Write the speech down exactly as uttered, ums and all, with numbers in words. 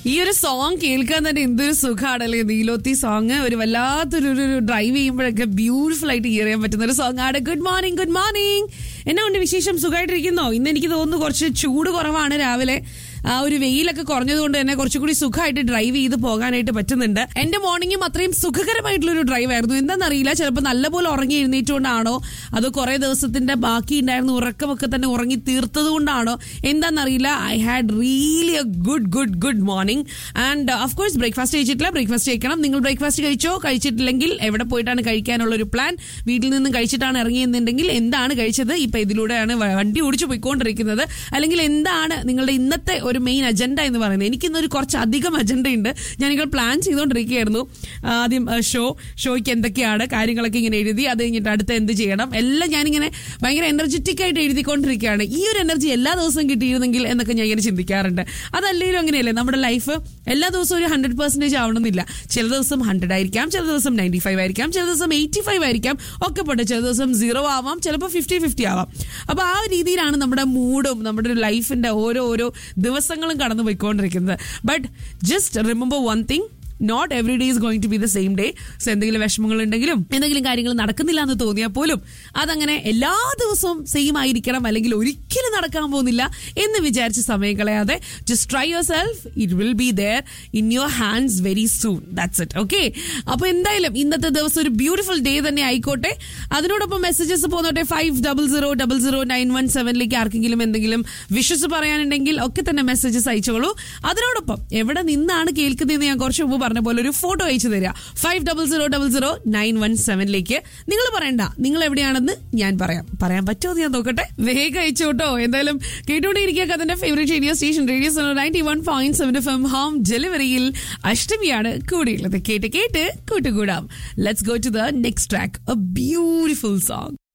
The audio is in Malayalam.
ഈ ഒരു സോങ് കേൾക്കാൻ തന്നെ എന്തൊരു സുഖമാണല്ലേ. നീലോത്തി സോങ് ഒരു വല്ലാത്തൊരു ഡ്രൈവ് ചെയ്യുമ്പോഴൊക്കെ ബ്യൂട്ടിഫുൾ ആയിട്ട് ഹിയർ ചെയ്യാൻ പറ്റുന്ന ഒരു സോങ് ആണ്. Good morning good morning. എന്നാ ഉണ്ട് വിശേഷം? സുഖമായിട്ടിരിക്കുന്നോ? ഇന്ന് എനിക്ക് തോന്നുന്നു കുറച്ച് ചൂട് കുറവാണ്. രാവിലെ ആ ഒരു വെയിലൊക്കെ കുറഞ്ഞതുകൊണ്ട് തന്നെ കുറച്ചുകൂടി സുഖമായിട്ട് ഡ്രൈവ് ചെയ്ത് പോകാനായിട്ട് പറ്റുന്നുണ്ട്. എന്റെ മോർണിംഗും അത്രയും സുഖകരമായിട്ടുള്ള ഒരു ഡ്രൈവ് ആയിരുന്നു. എന്താണെന്നറിയില്ല, ചിലപ്പോൾ നല്ലപോലെ ഉറങ്ങി എഴുന്നേറ്റുകൊണ്ടാണോ അതോ കുറെ ദിവസത്തിന്റെ ബാക്കി ഉണ്ടായിരുന്ന ഉറക്കമൊക്കെ തന്നെ ഉറങ്ങി തീർത്തത് കൊണ്ടാണോ എന്താണെന്നറിയില്ല. I had really A good good good morning. And of course breakfast കഴിച്ചിട്ടില്ല, ബ്രേക്ക്ഫാസ്റ്റ് കഴിക്കണം. നിങ്ങൾ ബ്രേക്ക്ഫാസ്റ്റ് കഴിച്ചോ? കഴിച്ചിട്ടില്ലെങ്കിൽ എവിടെ പോയിട്ടാണ് കഴിക്കാനുള്ള ഒരു പ്ലാൻ? വീട്ടിൽ നിന്നും കഴിച്ചിട്ടാണ് ഇറങ്ങിയെന്നുണ്ടെങ്കിൽ എന്താണ് കഴിച്ചത്? ഇപ്പൊ ഇതിലൂടെയാണ് വണ്ടി ഓടിച്ചു പോയിക്കൊണ്ടിരിക്കുന്നത്. അല്ലെങ്കിൽ എന്താണ് നിങ്ങളുടെ ഇന്നത്തെ ഒരു മെയിൻ അജണ്ട എന്ന് പറയുന്നത്? എനിക്കിന്നൊരു കുറച്ച് അധികം അജണ്ട ഉണ്ട്. ഞാനിങ്ങനെ പ്ലാൻ ചെയ്തുകൊണ്ടിരിക്കുകയായിരുന്നു. ആദ്യം ഷോ ഷോയ്ക്ക് എന്തൊക്കെയാണ് കാര്യങ്ങളൊക്കെ ഇങ്ങനെ എഴുതി, അത് കഴിഞ്ഞിട്ട് അടുത്ത് എന്ത് ചെയ്യണം എല്ലാം ഞാനിങ്ങനെ ഭയങ്കര എനർജറ്റിക് ആയിട്ട് എഴുതിക്കൊണ്ടിരിക്കുകയാണ്. ഈ ഒരു എനർജി എല്ലാ ദിവസവും കിട്ടിയിരുന്നെങ്കിൽ എന്നൊക്കെ ഞാൻ ഇങ്ങനെ ചിന്തിക്കാറുണ്ട്. അതല്ലെങ്കിലും അങ്ങനെയല്ലേ നമ്മുടെ ലൈഫ്. എല്ലാ ദിവസവും ഒരു ഹൺഡ്രഡ് പെർസെന്റേജ് ആവണമെന്നില്ല. ചില ദിവസം ഹൺഡ്രഡ് ആയിരിക്കാം, ചില ദിവസം നയൻറ്റി ഫൈവ് ആയിരിക്കാം, ചില ദിവസം എയ്റ്റി ഫൈവ് ആയിരിക്കാം, ഒക്കെ പോട്ടെ. ചില ദിവസം സീറോ ആവാം, ചിലപ്പോൾ ഫിഫ്റ്റി ഫിഫ്റ്റി ആവാം. അപ്പൊ ആ രീതിയിലാണ് നമ്മുടെ മൂഡും നമ്മുടെ ഒരു ലൈഫിന്റെ ഓരോ ഓരോ ദിവസങ്ങളും കടന്നു പോയിക്കൊണ്ടിരിക്കുന്നത്. But just remember one thing, not every day is going to B the same day. So എന്തെങ്കിലും വിഷമങ്ങൾ ഉണ്ടെങ്കിലും എന്തെങ്കിലും കാര്യങ്ങൾ നടക്കുന്നില്ല എന്ന് തോന്നിയാൽ പോലും അതങ്ങനെ എല്ലാ ദിവസവും സെയിം ആയിരിക്കണം അല്ലെങ്കിൽ ഒരിക്കലും നടക്കാൻ പോകുന്നില്ല എന്ന് വിചാരിച്ച് സമയം കളയാതെ just try your self. It will be there in your hands very soon. That's it. Okay, അപ്പൊ എന്തായാലും ഇന്നത്തെ ദിവസം ഒരു ബ്യൂട്ടിഫുൾ ഡേ തന്നെ ആയിക്കോട്ടെ. അതിനോടൊപ്പം messages പോന്നോട്ടെ. Five double zero double zero nine one സെവനിലേക്ക് ആർക്കെങ്കിലും എന്തെങ്കിലും വിഷസ് പറയാനുണ്ടെങ്കിൽ ഒക്കെ തന്നെ മെസ്സേജസ് അയച്ചോളൂ. അതിനോടൊപ്പം എവിടെ നിന്നാണ് കേൾക്കുന്നതെന്ന് ഞാൻ കുറച്ച് മുമ്പ് പറഞ്ഞ പോലെ ഒരു ഫോട്ടോ അയച്ചു തരിക. Five double zero double zero nine one സെവനിലേക്ക്. നിങ്ങൾ പറയണ്ട നിങ്ങൾ എവിടെയാണെന്ന്, ഞാൻ പറയാം. പറയാൻ പറ്റുമോ ഞാൻ നോക്കട്ടെ. വേഗം അയച്ചോട്ടോ. എന്തായാലും കേട്ടുകൊണ്ടേയിരിക്കുക അതിന്റെ favourite radio station radio ninety one point seven F M home ഡെലിവറിയിൽ അഷ്ടമിയാണ് കൂടിയുള്ളത്. കേട്ട് കേട്ട് കൂട്ടുകൂടാം. Let's go to the next track, A beautiful song.